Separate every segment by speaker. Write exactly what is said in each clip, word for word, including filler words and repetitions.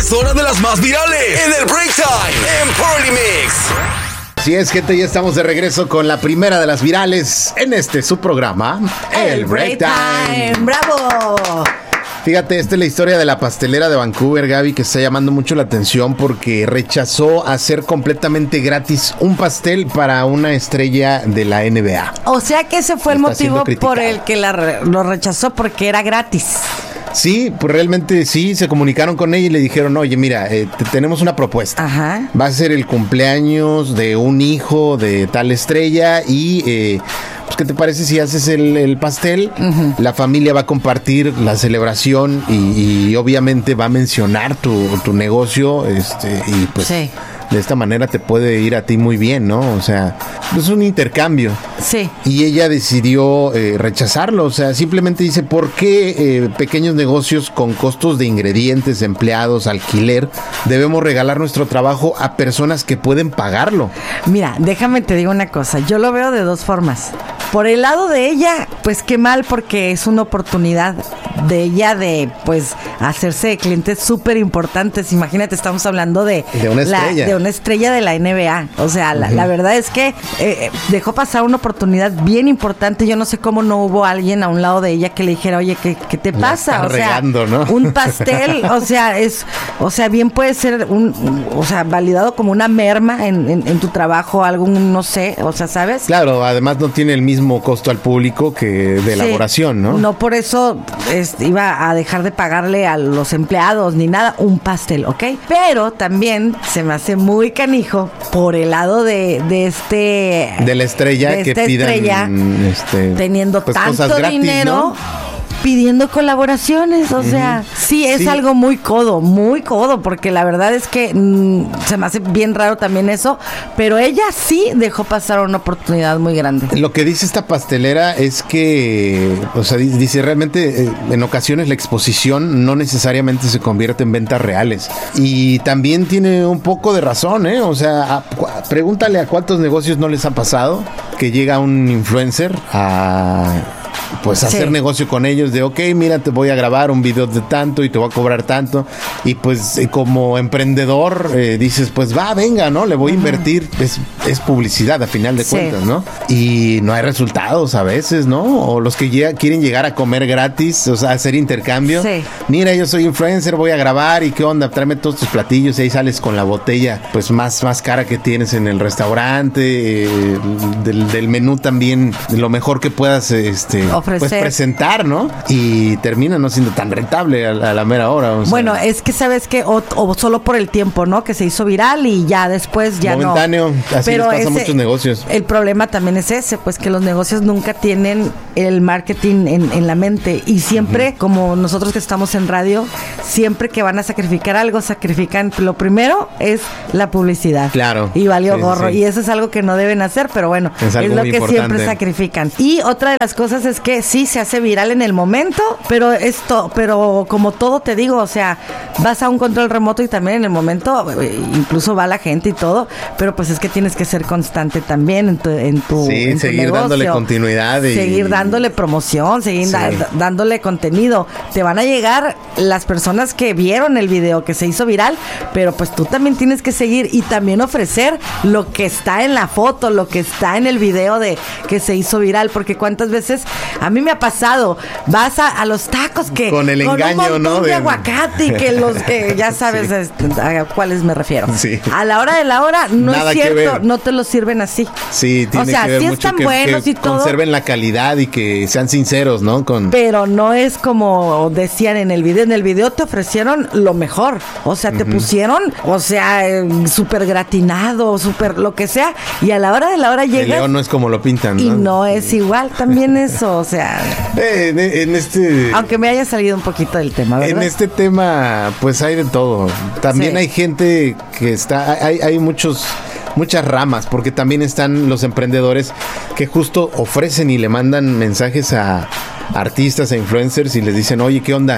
Speaker 1: Es hora de las más virales en el Break Time en Party Mix.
Speaker 2: Así es, gente, ya estamos de regreso con la primera de las virales en este su programa, El, el Break Time.
Speaker 3: Time. ¡Bravo!
Speaker 2: Fíjate, esta es la historia de la pastelera de Vancouver, Gaby, que está llamando mucho la atención porque rechazó hacer completamente gratis un pastel para una estrella de la N B A.
Speaker 3: O sea que ese fue el motivo por el que la, lo rechazó, porque era gratis.
Speaker 2: Sí, pues realmente sí, se comunicaron con ella y le dijeron, oye, mira, eh, te, tenemos una propuesta.
Speaker 3: Ajá.
Speaker 2: Va a ser el cumpleaños de un hijo de tal estrella y... Eh, pues, ¿qué te parece si haces el, el pastel? Uh-huh. La familia va a compartir la celebración y, y obviamente va a mencionar tu, tu negocio, este, y pues... Sí. De esta manera te puede ir a ti muy bien, ¿no? O sea, es un intercambio.
Speaker 3: Sí.
Speaker 2: Y ella decidió eh, rechazarlo. O sea, simplemente dice, ¿por qué eh, pequeños negocios con costos de ingredientes, empleados, alquiler, debemos regalar nuestro trabajo a personas que pueden pagarlo?
Speaker 3: Mira, déjame te digo una cosa. Yo lo veo de dos formas. Por el lado de ella, pues qué mal, porque es una oportunidad de ella de, pues, hacerse de clientes súper importantes. Imagínate, estamos hablando de...
Speaker 2: De una estrella.
Speaker 3: La, de una estrella de la N B A. O sea, la, uh-huh. la verdad es que eh, dejó pasar una oportunidad bien importante. Yo no sé cómo no hubo alguien a un lado de ella que le dijera, oye, ¿qué, qué te pasa?
Speaker 2: O regando,
Speaker 3: sea,
Speaker 2: ¿no?
Speaker 3: Un pastel, o sea, es, o sea, bien puede ser un, un o sea, validado como una merma en, en, en tu trabajo, algún, no sé, o sea, ¿sabes?
Speaker 2: Claro, además no tiene el mismo costo al público que de sí, elaboración, ¿no?
Speaker 3: No por eso es, iba a dejar de pagarle a los empleados ni nada, un pastel, ¿ok? Pero también se me hace muy canijo por el lado de, de este...
Speaker 2: De la estrella de que pidan...
Speaker 3: Estrella,
Speaker 2: este,
Speaker 3: teniendo
Speaker 2: pues
Speaker 3: tanto
Speaker 2: gratis,
Speaker 3: dinero...
Speaker 2: ¿no?
Speaker 3: Pidiendo colaboraciones, o uh-huh. sea, sí es sí. algo muy codo, muy codo, porque la verdad es que mmm, se me hace bien raro también eso, pero ella sí dejó pasar una oportunidad muy grande.
Speaker 2: Lo que dice esta pastelera es que, o sea, dice realmente eh, en ocasiones la exposición no necesariamente se convierte en ventas reales, y también tiene un poco de razón, ¿eh? O sea, a, pregúntale a cuántos negocios no les ha pasado que llega un influencer a... pues hacer sí. negocio con ellos de, ok, mira, te voy a grabar un video de tanto y te voy a cobrar tanto, y pues eh, como emprendedor eh, dices, pues va, venga, ¿no? Le voy a invertir, es, es publicidad a final de sí. cuentas, ¿no? Y no hay resultados a veces, ¿no? O los que llega, quieren llegar a comer gratis, o sea, hacer intercambio. Sí. Mira, yo soy influencer, voy a grabar y qué onda, tráeme todos tus platillos y ahí sales con la botella pues más, más cara que tienes en el restaurante, eh, del, del menú también, de lo mejor que puedas este ofrecer. Pues presentar, ¿no? Y termina no siendo tan rentable a, a la mera hora. O sea.
Speaker 3: Bueno, es que sabes que o, o solo por el tiempo, ¿no? Que se hizo viral y ya después ya
Speaker 2: momentáneo,
Speaker 3: no.
Speaker 2: Momentáneo, así les pasa a muchos negocios.
Speaker 3: El problema también es ese, pues que los negocios nunca tienen el marketing en, en la mente, y siempre, uh-huh. como nosotros que estamos en radio, siempre que van a sacrificar algo, sacrifican, lo primero es la publicidad.
Speaker 2: Claro.
Speaker 3: Y valió
Speaker 2: sí,
Speaker 3: gorro,
Speaker 2: sí.
Speaker 3: y eso es algo que no deben hacer, pero bueno, es, es lo que importante. Siempre sacrifican. Y otra de las cosas es que sí se hace viral en el momento, pero esto, pero como todo te digo, o sea, vas a un control remoto y también en el momento, incluso va la gente y todo, pero pues es que tienes que ser constante también en tu, en tu,
Speaker 2: sí,
Speaker 3: en tu
Speaker 2: seguir
Speaker 3: negocio,
Speaker 2: dándole continuidad y
Speaker 3: seguir dándole promoción, seguir sí. da, dándole contenido. Te van a llegar las personas que vieron el video que se hizo viral, pero pues tú también tienes que seguir y también ofrecer lo que está en la foto, lo que está en el video de que se hizo viral, porque cuántas veces a mí me ha pasado, vas a, a los tacos que
Speaker 2: con el
Speaker 3: con
Speaker 2: engaño,
Speaker 3: un montón
Speaker 2: ¿no?
Speaker 3: de
Speaker 2: de
Speaker 3: aguacate y que los que ya sabes sí. este, a cuáles me refiero.
Speaker 2: Sí.
Speaker 3: A la hora de la hora no
Speaker 2: Nada
Speaker 3: es cierto, no te lo sirven así.
Speaker 2: Sí, tiene
Speaker 3: o sea,
Speaker 2: que ver
Speaker 3: sí
Speaker 2: mucho
Speaker 3: están
Speaker 2: que,
Speaker 3: buenos
Speaker 2: que
Speaker 3: y todo,
Speaker 2: conserven la calidad y que sean sinceros, ¿no? Con...
Speaker 3: Pero no es como decían en el video. En el video te ofrecieron lo mejor. O sea, te uh-huh. pusieron, o sea, eh, súper gratinado, súper lo que sea. Y a la hora de la hora llegas.
Speaker 2: El león no es como lo pintan, ¿no?
Speaker 3: Y no es igual también eso, o sea.
Speaker 2: Eh, en, en este.
Speaker 3: Aunque me haya salido un poquito del tema, ¿verdad?
Speaker 2: En este tema, pues hay de todo. También sí. hay gente que está. Hay, hay muchos. Muchas ramas, porque también están los emprendedores que justo ofrecen y le mandan mensajes a artistas e influencers y les dicen, oye, ¿qué onda?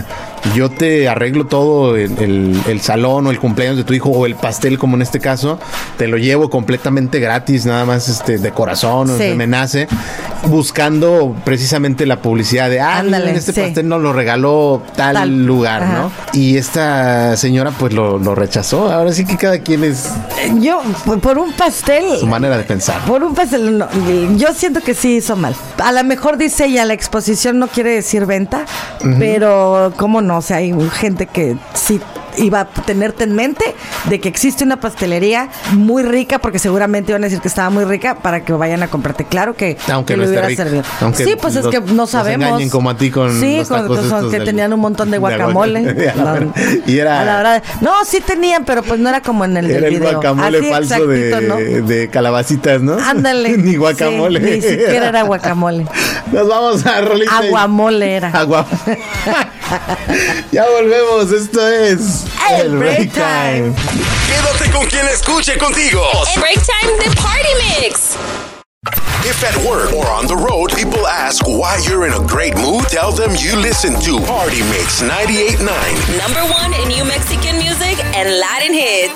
Speaker 2: yo te arreglo todo, el, el, el salón o el cumpleaños de tu hijo o el pastel, como en este caso, te lo llevo completamente gratis, nada más este de corazón, sí. o me nace, buscando precisamente la publicidad de, ah, Ándale, este sí. pastel nos lo regaló tal, tal. lugar, Ajá. ¿no? Y esta señora pues lo, lo rechazó. Ahora sí que cada quien es...
Speaker 3: Yo, por un pastel...
Speaker 2: Su manera de pensar.
Speaker 3: Por un pastel, no, yo siento que sí hizo mal. A lo mejor dice ella, la exposición no quiere decir venta, uh-huh. pero cómo no, o sea, hay gente que sí iba a tenerte en mente de que existe una pastelería muy rica, porque seguramente iban a decir que estaba muy rica para que vayan a comprarte. Claro que,
Speaker 2: aunque
Speaker 3: que
Speaker 2: no
Speaker 3: lo
Speaker 2: esté
Speaker 3: hubiera
Speaker 2: rica.
Speaker 3: servido.
Speaker 2: Aunque
Speaker 3: sí, pues
Speaker 2: los,
Speaker 3: es que no sabemos.
Speaker 2: Los engañen como a ti con
Speaker 3: sí,
Speaker 2: los
Speaker 3: con, con, que del, tenían un montón de guacamole. De
Speaker 2: no, y era...
Speaker 3: A la hora de, no, sí tenían, pero pues no era como en el
Speaker 2: era
Speaker 3: del video.
Speaker 2: El guacamole Así falso de, ¿no? de calabacitas, ¿no?
Speaker 3: Ándale.
Speaker 2: Ni guacamole.
Speaker 3: Sí, ni siquiera era guacamole.
Speaker 2: Nos vamos a rolita.
Speaker 3: Aguamole era.
Speaker 2: Agua. Ya volvemos. Esto es
Speaker 3: El, el Break Time.
Speaker 1: Quédate con quien escuche contigo.
Speaker 4: El Break Time de Party Mix.
Speaker 1: If at work or on the road, people ask why you're in a great mood, tell them you listen to Party Mix ninety-eight point nine.
Speaker 4: Number one in New Mexican music and Latin hits.